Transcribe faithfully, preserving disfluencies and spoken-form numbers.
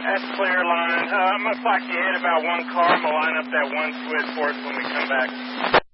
That's clear line. Uh, I'm going to clock you hit about one car. I'm going to line up that one switch for us when we come back.